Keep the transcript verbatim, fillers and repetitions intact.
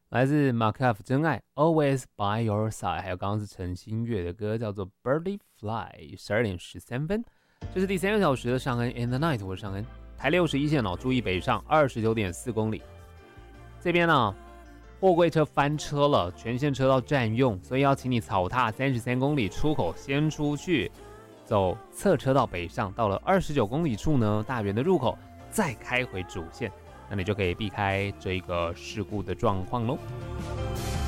来自马克夫真爱 Always by Your Side， 还有刚刚是陈星月的歌叫做 Birdie Fly， 十二点十三分，这是第三个小时的尚恩 In the Night， 我是尚恩。台六十一线哦，注意北上二十九点四公里，这边呢货柜车翻车了，全线车道占用，所以要请你草踏三十三公里出口先出去，走侧车道北上，到了二十九公里处呢，大园的入口再开回主线。那你就可以避开这个事故的状况咯。